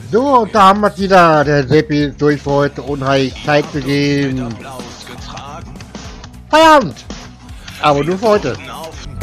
So, und da haben wir es wieder. Der Seppi ist durch für heute. Unheimlich Zeit zu gehen. Feierabend! Aber nur für heute.